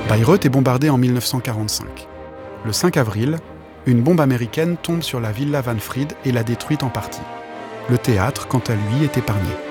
Bayreuth est bombardée en 1945. Le 5 avril, une bombe américaine tombe sur la Villa Van Fried et la détruit en partie. Le théâtre, quant à lui, est épargné.